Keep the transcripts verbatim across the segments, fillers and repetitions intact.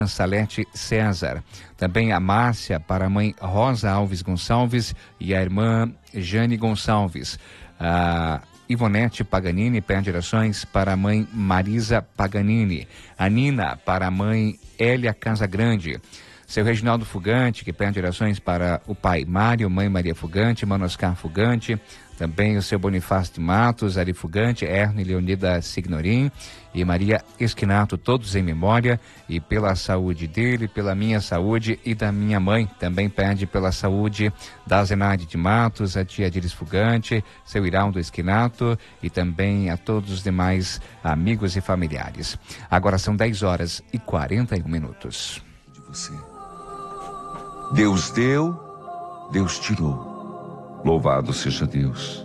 Salete César. Também a Márcia para a mãe Rosa Alves Gonçalves e a irmã Jane Gonçalves. A Ivonete Paganini pede orações para a mãe Marisa Paganini. A Nina para a mãe Hélia Casagrande. Seu Reginaldo Fugante, que pede orações para o pai Mário, mãe Maria Fugante, mano Oscar Fugante. Também o seu Bonifácio de Matos, Ari Fugante, Erno e Leonida Signorim e Maria Esquinato, todos em memória, e pela saúde dele, pela minha saúde e da minha mãe. Também pede pela saúde da Zenaide de Matos, a tia Diris Fugante, seu Iraldo Esquinato e também a todos os demais amigos e familiares. Agora são dez horas e quarenta e um minutos. De você. Deus deu, Deus tirou. Louvado seja Deus.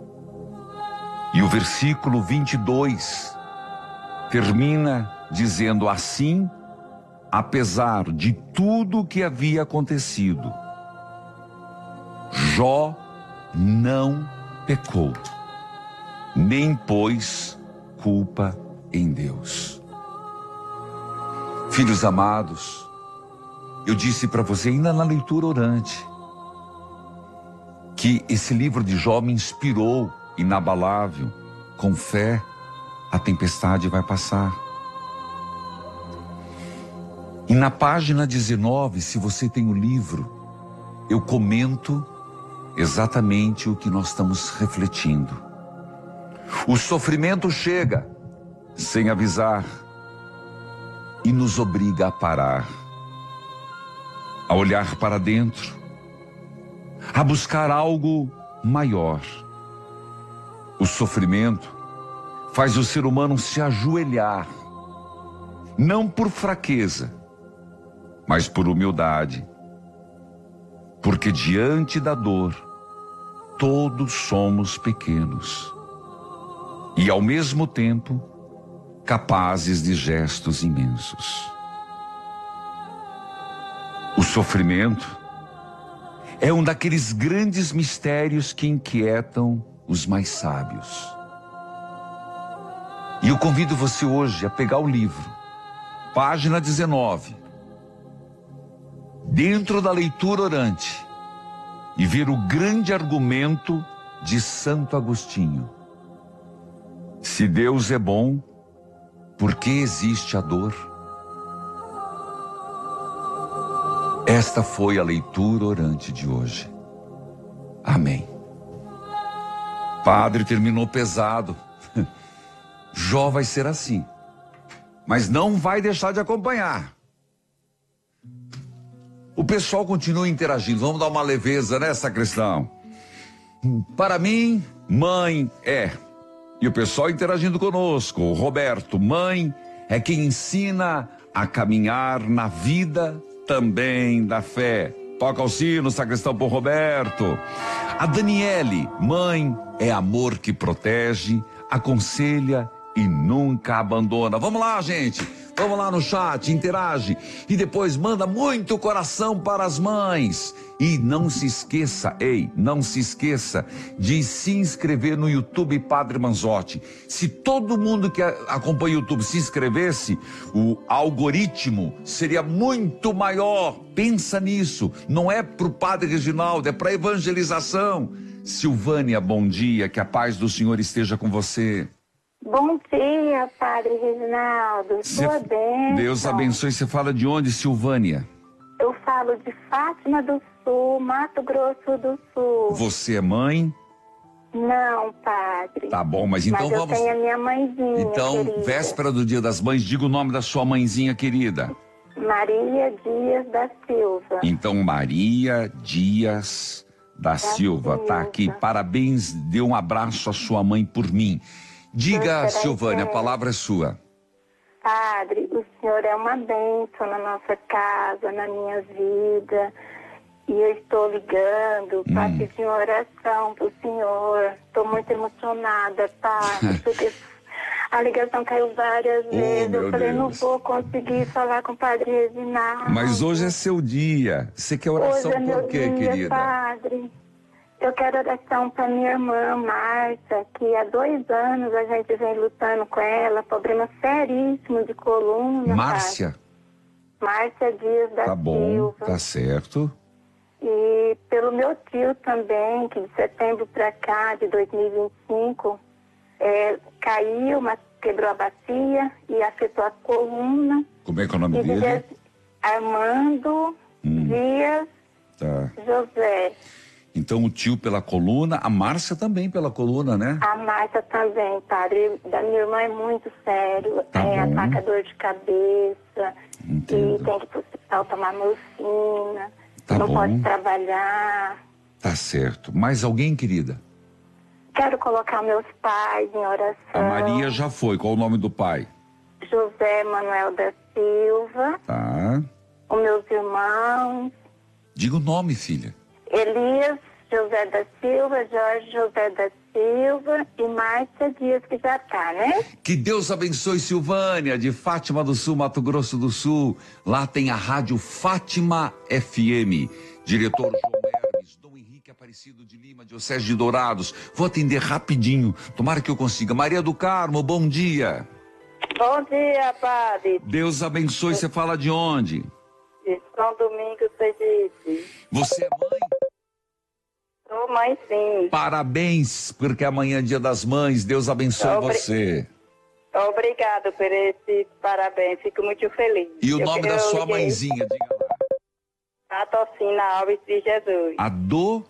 E o versículo vinte e dois termina dizendo assim: apesar de tudo que havia acontecido, Jó não pecou, nem pôs culpa em Deus. Filhos amados, eu disse para você ainda na leitura orante que esse livro de Jó me inspirou, inabalável. Com fé, a tempestade vai passar. E na página dezenove, se você tem o livro, eu comento exatamente o que nós estamos refletindo. O sofrimento chega sem avisar e nos obriga a parar, a olhar para dentro, a buscar algo maior. O sofrimento faz o ser humano se ajoelhar, não por fraqueza, mas por humildade. Porque diante da dor, todos somos pequenos e ao mesmo tempo capazes de gestos imensos. O sofrimento é um daqueles grandes mistérios que inquietam os mais sábios. E eu convido você hoje a pegar o livro, página dezenove, dentro da leitura orante, e ver o grande argumento de Santo Agostinho. Se Deus é bom, por que existe a dor? Esta foi a leitura orante de hoje. Amém. Padre, terminou pesado. Jó vai ser assim, mas não vai deixar de acompanhar. O pessoal continua interagindo. Vamos dar uma leveza nessa questão. Para mim, mãe é. E o pessoal interagindo conosco. O Roberto, mãe é quem ensina a caminhar na vida também da fé. Toca o sino, sacristão, por Roberto. A Daniele, mãe é amor que protege, aconselha e nunca abandona. Vamos lá, gente. Vamos lá no chat, interage. E depois manda muito coração para as mães. E não se esqueça, ei, não se esqueça de se inscrever no YouTube Padre Manzotti. Se todo mundo que acompanha o YouTube se inscrevesse, o algoritmo seria muito maior. Pensa nisso. Não é para o Padre Reginaldo, é para evangelização. Silvânia, bom dia. Que a paz do Senhor esteja com você. Bom dia, Padre Reginaldo. Sua bênção. Deus abençoe. Você fala de onde, Silvânia? Eu falo de Fátima do Sul, Mato Grosso do Sul. Você é mãe? Não, Padre. Tá bom, mas então mas vamos... eu tenho a minha mãezinha, Então, querida. véspera do Dia das Mães, diga o nome da sua mãezinha querida. Maria Dias da Silva. Então, Maria Dias da, da Silva, Silva, tá aqui. Parabéns, dê um abraço à sua mãe por mim. Diga, Deus Silvânia, a palavra é sua. Padre, o Senhor é uma bênção na nossa casa, na minha vida. E eu estou ligando para hum. pedir uma oração para o Senhor. Estou muito emocionada, Padre, porque a ligação caiu várias oh, vezes. Eu falei, Deus. não vou conseguir falar com o Padre Reginaldo. Mas hoje é seu dia. Você quer oração hoje é por meu quê, dia, querida? Padre. Eu quero oração para minha irmã, Márcia, que há dois anos a gente vem lutando com ela, problema seríssimo de coluna. Márcia? Márcia Dias da Tá bom, Silva. tá certo. E pelo meu tio também, que de setembro para cá, de dois mil e vinte e cinco, é, caiu, mas quebrou a bacia e afetou a coluna. Como é que é o nome E dele? Dias Armando Hum. Dias Tá. José. Então o tio pela coluna, a Márcia também pela coluna, né? A Márcia também, padre. Da minha irmã é muito sério. Tá é, bom. ataca dor de cabeça. Entendo. E tem que ir pro hospital tomar morfina. Tá não bom. pode trabalhar. Tá certo. Mais alguém, querida? Quero colocar meus pais em oração. A Maria já foi. Qual o nome do pai? José Manuel da Silva. Tá. Os meus irmãos. Diga o nome, filha. Elias José da Silva, Jorge José da Silva e Márcia Dias, que já tá, né? Que Deus abençoe Silvânia, de Fátima do Sul, Mato Grosso do Sul. Lá tem a rádio Fátima F M. Diretor João Hermes, Dom Henrique Aparecido de Lima, Diocese de Dourados. Vou atender rapidinho, tomara que eu consiga. Maria do Carmo, bom dia. Bom dia, padre. Deus abençoe, você fala de onde? De São Domingos, Sergipe. Você é mãe? Sou mãe, sim. Parabéns, porque amanhã é dia das mães. Deus abençoe Obri- você. Obrigado por esse parabéns, fico muito feliz. E o Eu nome queria- da sua eu liguei- mãezinha, diga lá. Atocina Alves de Jesus. A do...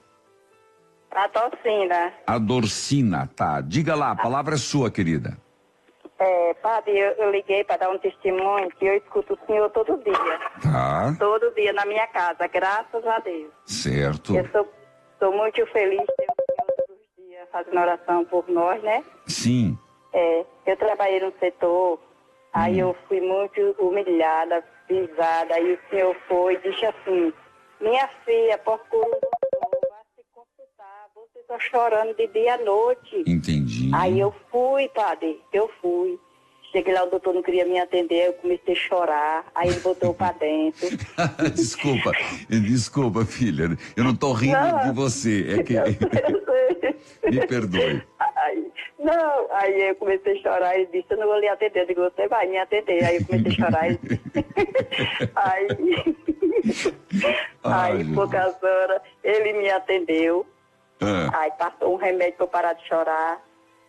Atocina. A Dorcina, tá. Diga lá, a palavra é sua, querida. É, padre, eu, eu liguei para dar um testemunho que eu escuto o senhor todo dia. Tá, Todo dia na minha casa, graças a Deus. certo. Eu sou, sou muito feliz de ter o senhor todos os dias fazendo oração por nós, né? Sim, É, eu trabalhei no setor, aí eu fui muito humilhada, pisada, aí o senhor foi e disse assim, minha filha, procura um doutor, vá se consultar, você está chorando de dia à noite. entendi. Aí eu fui, padre, eu fui. Cheguei lá, o doutor não queria me atender, eu comecei a chorar, aí ele botou pra dentro. Desculpa, desculpa, filha. Eu não tô rindo Não. de você. É que. Eu sei. Me perdoe. Aí, não, aí eu comecei a chorar e disse, eu não vou lhe atender. Eu digo, você vai me atender. Aí eu comecei a chorar e aí, Ai, aí Jesus. poucas horas, ele me atendeu. Ah, Aí passou um remédio para eu parar de chorar.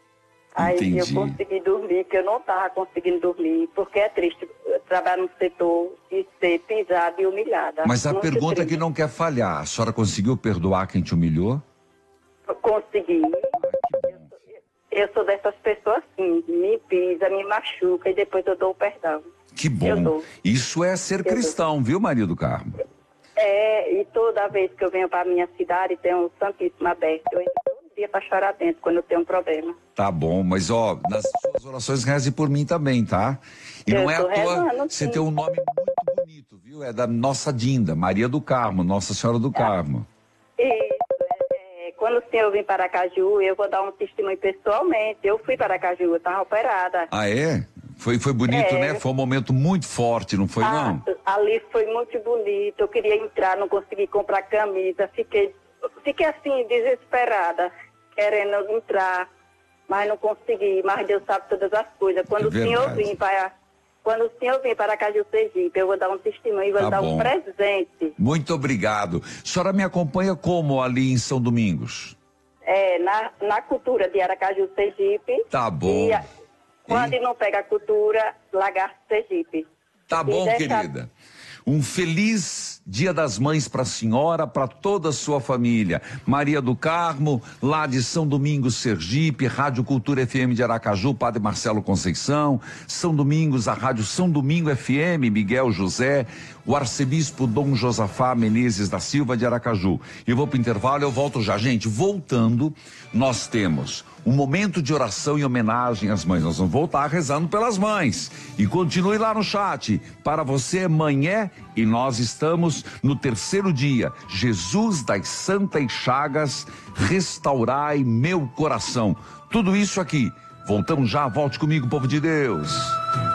Aí Entendi. eu consegui dormir, que eu não estava conseguindo dormir, porque é triste trabalhar no setor e ser pisada e humilhada. mas a Muito pergunta triste. que não quer falhar: a senhora conseguiu perdoar quem te humilhou? Consegui. Ah, que bom. Eu sou dessas pessoas assim, me pisa, me machuca e depois eu dou o perdão. Que Eu bom. dou. Isso é ser cristão, viu, Maria do Carmo? É, e toda vez que eu venho para minha cidade tem um Santíssimo aberto. Eu entro todo dia para chorar dentro quando eu tenho um problema. Tá bom, mas ó, nas suas orações reze por mim também, tá? E Eu não é à tô toa, rezando, você sim. tem um nome muito bonito, viu? É da nossa Dinda, Maria do Carmo, Nossa Senhora do Carmo. Isso, é, é, quando o senhor vem para Aracaju, eu vou dar um testemunho pessoalmente. Eu fui para Aracaju, eu estava operada. Ah, é? Foi, foi bonito, É. né? Foi um momento muito forte, não foi, Ah, não? ali foi muito bonito. Eu queria entrar, não consegui comprar camisa. Fiquei, fiquei assim, desesperada, querendo entrar, mas não consegui. Mas Deus sabe todas as coisas. Quando É o senhor verdade. vir para, quando o senhor vir para Aracaju, Sergipe, eu vou dar um testemunho, vou Tá dar bom. um presente. Muito obrigado. A senhora me acompanha como ali em São Domingos? É, na, na cultura de Aracaju, Sergipe. Tá bom. E a- quando não pega a cultura, Lagarto, Sergipe. Tá E bom, dessa- querida. Um feliz Dia das Mães para a senhora, para toda a sua família. Maria do Carmo, lá de São Domingos, Sergipe, Rádio Cultura F M de Aracaju, Padre Marcelo Conceição, São Domingos, a Rádio São Domingo F M, Miguel José, o arcebispo Dom Josafá Menezes da Silva de Aracaju. Eu vou para o intervalo, eu volto já. Gente, voltando, nós temos um momento de oração e homenagem às mães. Nós vamos voltar rezando pelas mães. E continue lá no chat. Para você, mãe é, e nós estamos no terceiro dia. Jesus das Santas Chagas, restaurai meu coração. Tudo isso aqui. Voltamos já, volte comigo, povo de Deus.